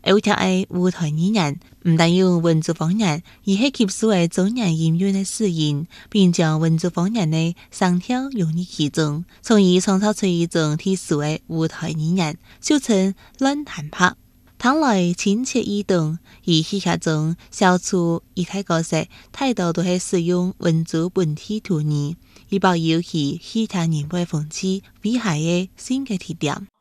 有條係舞台語言，唔但用文族方言，而係吸收嘅中原音樂嘅語言，並將文族方言嘅聲調融入其中，從而創造出一種特殊嘅舞台語言，俗稱亂彈拍。聽來親切易懂，而戲劇中小出一體角色，大多都係使用文族本地土語，以保有其戲劇人物風趣詼諧嘅性格特點。